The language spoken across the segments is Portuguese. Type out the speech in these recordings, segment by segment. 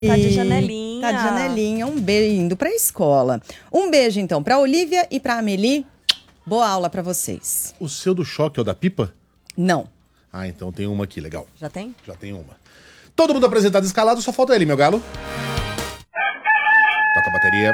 Tá de janelinha. Tá de janelinha, um beijo indo pra escola. Um beijo, então, pra Olivia e pra Amelie. Boa aula pra vocês. O seu do choque é o da pipa? Não. Ah, então tem uma aqui, legal. Já tem? Já tem uma. Todo mundo apresentado e escalado, só falta ele, meu galo. Toca a bateria.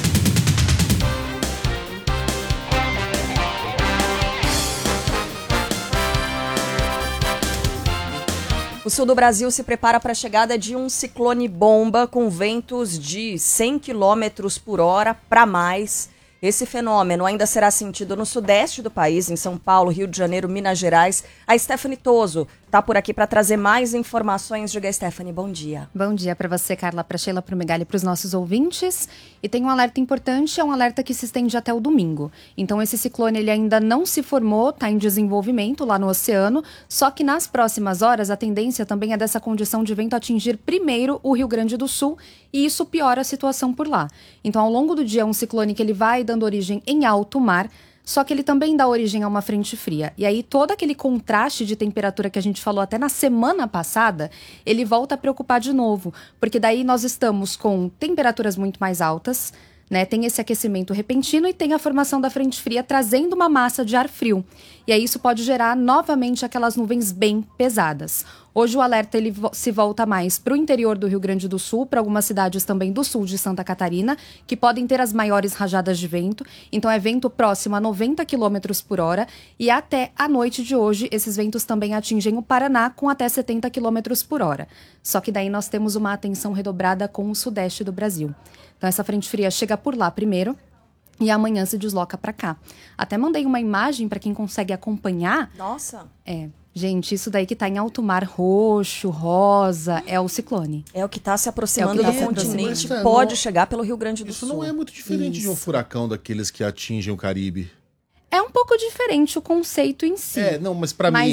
O sul do Brasil se prepara para a chegada de um ciclone bomba com ventos de 100 km por hora para mais. Esse fenômeno ainda será sentido no sudeste do país, em São Paulo, Rio de Janeiro, Minas Gerais. A Stephanie Toso está por aqui para trazer mais informações. Diga, Stephanie, bom dia. Bom dia para você, Carla, para Sheila, para o Megali e para os nossos ouvintes. E tem um alerta importante, é um alerta que se estende até o domingo. Então esse ciclone ele ainda não se formou, está em desenvolvimento lá no oceano, só que nas próximas horas a tendência também é dessa condição de vento atingir primeiro o Rio Grande do Sul e isso piora a situação por lá. Então ao longo do dia é um ciclone que ele vai dando origem em alto mar, só que ele também dá origem a uma frente fria. E aí todo aquele contraste de temperatura que a gente falou até na semana passada, ele volta a preocupar de novo, porque daí nós estamos com temperaturas muito mais altas, né? Tem esse aquecimento repentino e tem a formação da frente fria trazendo uma massa de ar frio. E aí isso pode gerar novamente aquelas nuvens bem pesadas. Hoje o alerta ele se volta mais para o interior do Rio Grande do Sul, para algumas cidades também do sul de Santa Catarina, que podem ter as maiores rajadas de vento. Então é vento próximo a 90 km por hora e até a noite de hoje esses ventos também atingem o Paraná com até 70 km por hora. Só que daí nós temos uma atenção redobrada com o sudeste do Brasil. Então essa frente fria chega por lá primeiro e amanhã se desloca para cá. Até mandei uma imagem para quem consegue acompanhar. Nossa! Gente, isso daí que tá em alto mar roxo, rosa, é o ciclone. É o que está se aproximando do continente. Mas, pode chegar pelo Rio Grande do Isso Sul. não é muito diferente de um furacão daqueles que atingem o Caribe. É um pouco diferente o conceito em si. Não, mas pra mim...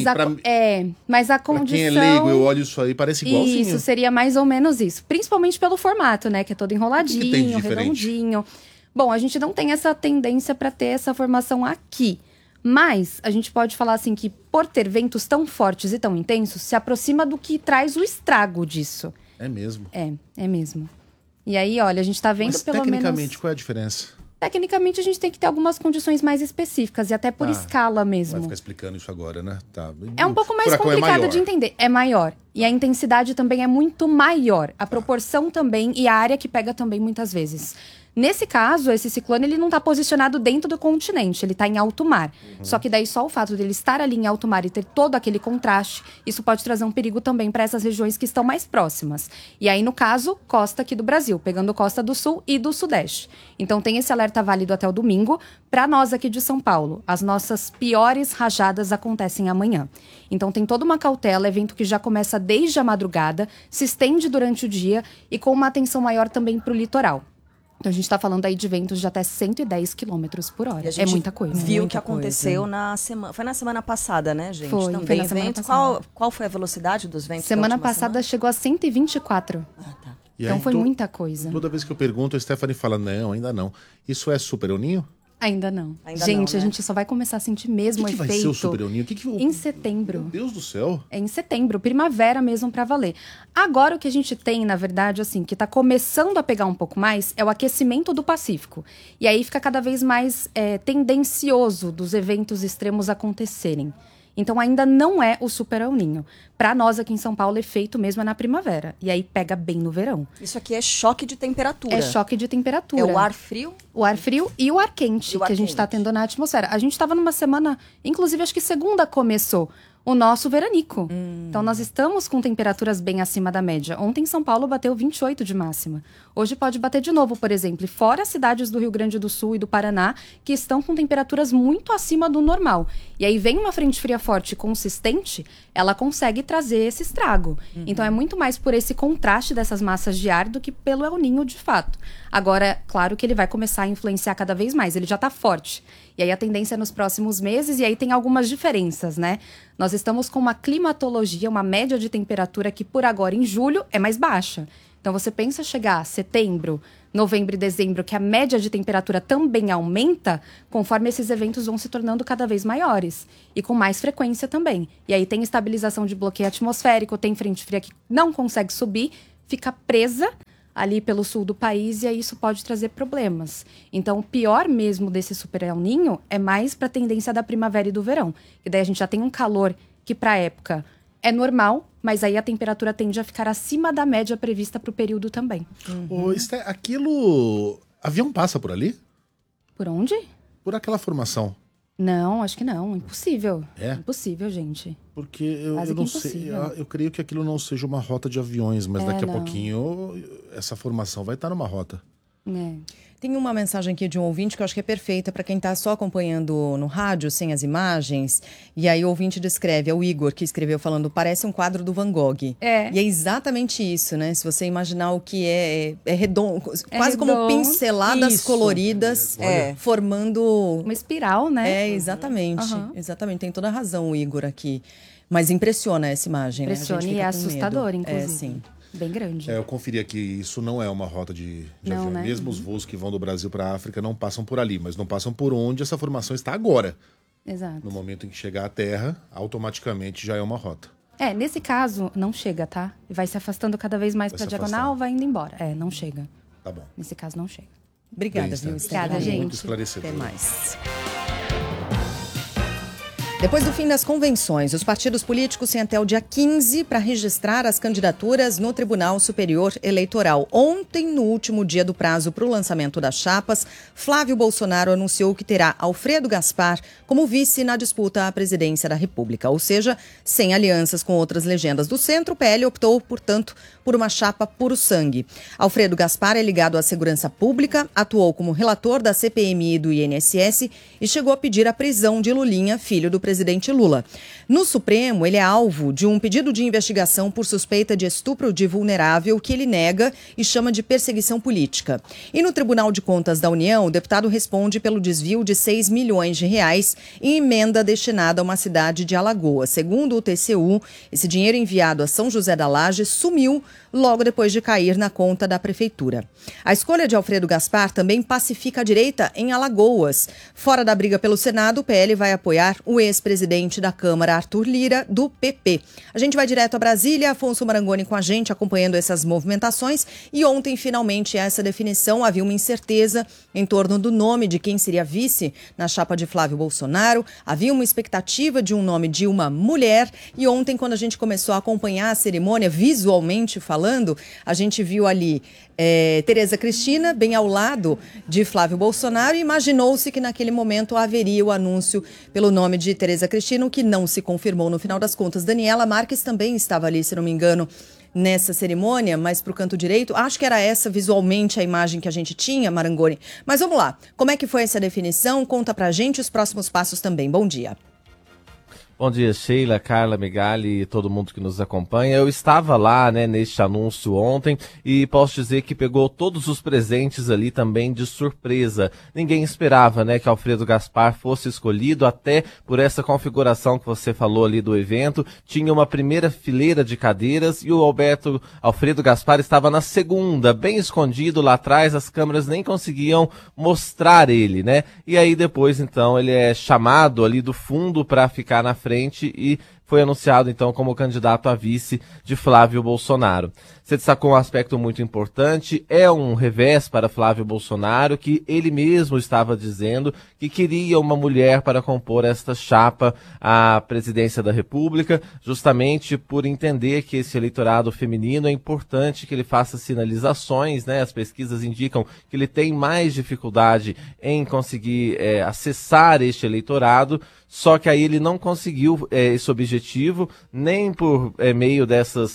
Mas a Pra condição... quem é leigo, eu olho isso aí, parece igualzinho. Isso, seria mais ou menos isso. Principalmente pelo formato, né? Que é todo enroladinho, O que tem de diferente? redondinho. Bom, a gente não tem essa tendência para ter essa formação aqui. Mas a gente pode falar assim que por ter ventos tão fortes e tão intensos, se aproxima do que traz o estrago disso. É mesmo. É mesmo. E aí, olha, a gente tá vendo Mas pelo tecnicamente, menos... qual é a diferença? Tecnicamente, a gente tem que ter algumas condições mais específicas e até por escala Vai mesmo. ficar explicando isso agora, né? Tá. É um pouco mais Furacão complicado é de entender. É maior. E a intensidade também é muito maior. A proporção também e a área que pega também muitas vezes. Nesse caso, esse ciclone ele não está posicionado dentro do continente, ele está em alto mar. Só que daí só o fato dele estar ali em alto mar e ter todo aquele contraste, isso pode trazer um perigo também para essas regiões que estão mais próximas. E aí, no caso, costa aqui do Brasil, pegando costa do sul e do sudeste. Então tem esse alerta válido até o domingo. Para nós aqui de São Paulo, as nossas piores rajadas acontecem amanhã. Então tem toda uma cautela, evento que já começa desde a madrugada, se estende durante o dia e com uma atenção maior também para o litoral. Então a gente está falando aí de ventos de até 110 km por hora. É muita coisa. Viu o que aconteceu na semana. Foi na semana passada, né, gente? Foi na semana passada. Qual foi a velocidade dos ventos? Semana passada chegou a 124. Tá. Então foi muita coisa. Toda vez que eu pergunto, a Stephanie fala, não, ainda não. Isso é Super El Niño? Ainda não. Ainda gente, não, né? a gente só vai começar a sentir mesmo O que efeito vai ser o Super El Niño? em setembro. Meu Deus do céu. É em setembro, primavera mesmo pra valer. Agora o que a gente tem, na verdade, assim, que tá começando a pegar um pouco mais, é o aquecimento do Pacífico. E aí fica cada vez mais tendencioso dos eventos extremos acontecerem. Então ainda não é o Super El Niño. Para nós aqui em São Paulo, efeito mesmo é na primavera. E aí pega bem no verão. Isso aqui é choque de temperatura. É choque de temperatura. É o ar frio? O ar frio e o ar quente o ar que a gente está quente. tendo na atmosfera. A gente estava numa semana, inclusive acho que segunda começou o nosso veranico. Então nós estamos com temperaturas bem acima da média. Ontem em São Paulo bateu 28 de máxima. Hoje pode bater de novo, por exemplo, fora as cidades do Rio Grande do Sul e do Paraná, que estão com temperaturas muito acima do normal. E aí vem uma frente fria forte consistente, ela consegue trazer esse estrago. Então é muito mais por esse contraste dessas massas de ar do que pelo El Niño de fato. Agora, claro que ele vai começar a influenciar cada vez mais, ele já está forte. E aí a tendência é nos próximos meses, e aí tem algumas diferenças, né? Nós estamos com uma climatologia, uma média de temperatura que por agora, em julho, é mais baixa. Então você pensa chegar a setembro, novembro e dezembro, que a média de temperatura também aumenta, conforme esses eventos vão se tornando cada vez maiores. E com mais frequência também. E aí tem estabilização de bloqueio atmosférico, tem frente fria que não consegue subir, fica presa ali pelo sul do país e aí isso pode trazer problemas. Então, o pior mesmo desse super El Niño é mais para a tendência da primavera e do verão. E daí a gente já tem um calor que para a época é normal, mas aí a temperatura tende a ficar acima da média prevista para o período também. Ô, Esté, aquilo... Avião passa por ali? Por onde? Por aquela formação. Não, acho que não. Impossível. É? Impossível, gente. Porque eu Quase que não sei, impossível. eu creio que aquilo não seja uma rota de aviões, mas daqui a não. pouquinho essa formação vai estar numa rota. É. Tem uma mensagem aqui de um ouvinte que eu acho que é perfeita para quem está só acompanhando no rádio, sem as imagens. E aí o ouvinte descreve, é o Igor que escreveu falando, parece um quadro do Van Gogh. É. E é exatamente isso, né? Se você imaginar o que é redondo, quase como redondo. pinceladas Isso. coloridas, É. formando... Uma espiral, né? É, exatamente. Uhum. Exatamente, tem toda a razão o Igor aqui. Mas impressiona essa imagem, Impressiona né? A gente e fica é com assustador, medo. inclusive. É, sim. Bem grande. Eu conferi aqui, isso não é uma rota de Não, avião. né? Mesmo os voos que vão do Brasil para a África não passam por ali, mas não passam por onde essa formação está agora. Exato. No momento em que chegar à Terra, automaticamente já é uma rota. Nesse caso, não chega, tá? Vai se afastando cada vez mais Vai pra se diagonal, afastando. vai indo embora. Não chega. Tá bom. Nesse caso, não chega. Obrigada, Bem, viu, Esther. Obrigada, gente. Muito esclarecedor. Até mais. Depois do fim das convenções, os partidos políticos têm até o dia 15 para registrar as candidaturas no Tribunal Superior Eleitoral. Ontem, no último dia do prazo para o lançamento das chapas, Flávio Bolsonaro anunciou que terá Alfredo Gaspar como vice na disputa à presidência da República. Ou seja, sem alianças com outras legendas do centro, o PL optou, portanto, por uma chapa puro sangue. Alfredo Gaspar é ligado à segurança pública, atuou como relator da CPMI e do INSS e chegou a pedir a prisão de Lulinha, filho do presidente Lula. No Supremo, ele é alvo de um pedido de investigação por suspeita de estupro de vulnerável que ele nega e chama de perseguição política. E no Tribunal de Contas da União, o deputado responde pelo desvio de 6 milhões de reais em emenda destinada a uma cidade de Alagoas. Segundo o TCU, esse dinheiro enviado a São José da Laje sumiu logo depois de cair na conta da prefeitura. A escolha de Alfredo Gaspar também pacifica a direita em Alagoas. Fora da briga pelo Senado, o PL vai apoiar o ex-presidente da Câmara, Arthur Lira, do PP. A gente vai direto a Brasília, Afonso Marangoni com a gente, acompanhando essas movimentações. E ontem, finalmente, essa definição, havia uma incerteza em torno do nome de quem seria vice na chapa de Flávio Bolsonaro. Havia uma expectativa de um nome de uma mulher. E ontem, quando a gente começou a acompanhar a cerimônia, visualmente falando, a gente viu ali Tereza Cristina, bem ao lado de Flávio Bolsonaro, e imaginou-se que naquele momento haveria o anúncio pelo nome de Tereza Cristina, o que não se confirmou no final das contas. Daniela Marques também estava ali, se não me engano, nessa cerimônia, mas para o canto direito. Acho que era essa visualmente a imagem que a gente tinha, Marangoni. Mas vamos lá, como é que foi essa definição? Conta pra gente os próximos passos também. Bom dia. Bom dia, Sheila, Carla, Megali e todo mundo que nos acompanha. Eu estava lá, neste anúncio ontem e posso dizer que pegou todos os presentes ali também de surpresa. Ninguém esperava, que Alfredo Gaspar fosse escolhido, até por essa configuração que você falou ali do evento. Tinha uma primeira fileira de cadeiras e o Alfredo Gaspar estava na segunda, bem escondido lá atrás, as câmeras nem conseguiam mostrar ele, E aí depois, então, ele é chamado ali do fundo para ficar na frente e foi anunciado, então, como candidato a vice de Flávio Bolsonaro. Você destacou um aspecto muito importante, é um revés para Flávio Bolsonaro, que ele mesmo estava dizendo que queria uma mulher para compor esta chapa à presidência da República, justamente por entender que esse eleitorado feminino é importante que ele faça sinalizações, As pesquisas indicam que ele tem mais dificuldade em conseguir acessar este eleitorado, só que aí ele não conseguiu esse objetivo, nem por meio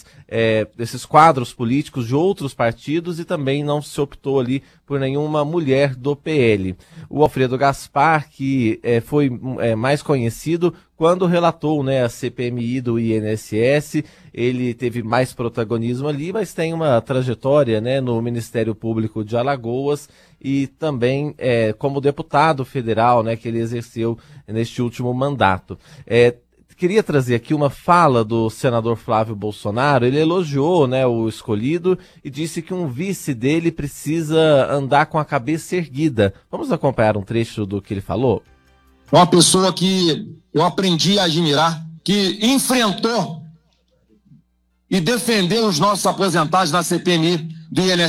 desses quadros políticos de outros partidos, e também não se optou ali por nenhuma mulher do PL. O Alfredo Gaspar, que foi mais conhecido quando relatou a CPMI do INSS, ele teve mais protagonismo ali, mas tem uma trajetória no Ministério Público de Alagoas e também como deputado federal, que ele exerceu neste último mandato. Queria trazer aqui uma fala do senador Flávio Bolsonaro. Ele elogiou o escolhido e disse que um vice dele precisa andar com a cabeça erguida. Vamos acompanhar um trecho do que ele falou? Uma pessoa que eu aprendi a admirar, que enfrentou e defender os nossos aposentados na CPMI do INSS.